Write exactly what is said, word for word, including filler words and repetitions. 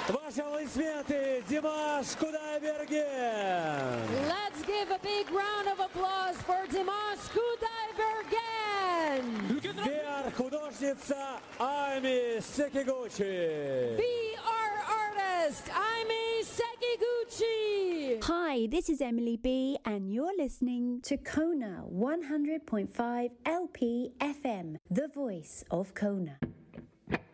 Ваши аплодисменты, Димаш Кудайберген. Let's give a big round of applause for Dimash Kudaibergen. Ви-ар художница Ами Sekiguchi. V R artist Aimee Sekiguchi. Hi, this is Emily B, and you're listening to Kona one hundred point five L P F M, the voice of Kona.